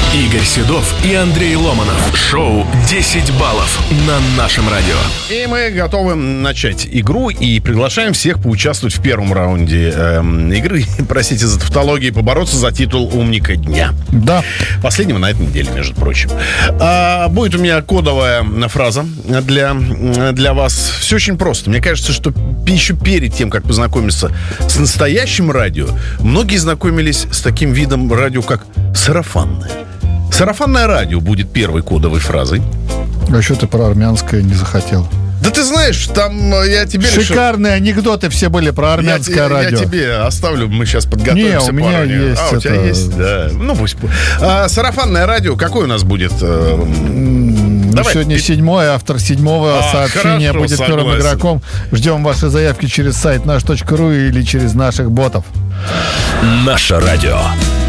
Игорь Седов и Андрей Ломанов. Шоу «10 баллов» на нашем радио. И мы готовы начать игру и приглашаем всех поучаствовать в первом раунде игры. Простите за тавтологию, побороться за титул «Умника дня». Да. Последнего на этой неделе, между прочим. Будет у меня кодовая фраза для вас. Все очень просто. Мне кажется, что еще перед тем, как познакомиться с настоящим радио, многие знакомились с таким видом радио, как сарафанное. Сарафанное радио будет первой кодовой фразой. А что ты про армянское не захотел? Да ты знаешь, там я тебе шикарные анекдоты все были про армянское радио. Я тебе оставлю, мы сейчас подготовимся. Не, у меня есть. У тебя есть, да. Ну, пусть. Сарафанное радио, какое у нас будет? Давай. Сегодня 7-й, автор 7-го сообщения хорошо, будет согласен. первым игроком. Ждем ваши заявки через сайт наш.ру или через наших ботов. Наше радио.